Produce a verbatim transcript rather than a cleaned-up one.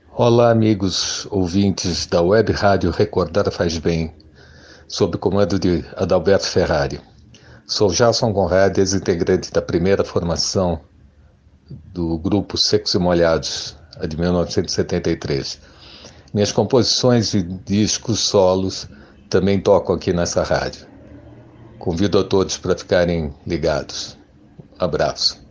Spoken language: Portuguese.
Olá, amigos ouvintes da Web Rádio Recordar Faz Bem, sob o comando de Adalberto Ferrari. Sou Jason Conrad, ex-integrante da primeira formação do grupo Secos e Molhados, a de mil novecentos e setenta e três. Minhas composições e discos solos também tocam aqui nessa rádio. Convido a todos para ficarem ligados. Abraço.